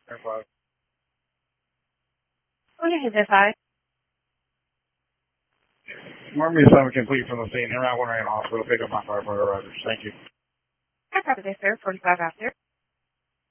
5. Oh, yeah, is it 5? Mark me assignment complete from the scene. Around 1 hospital. Pick up my firefighter riders. Thank you. I copy this, sir. 45 out there.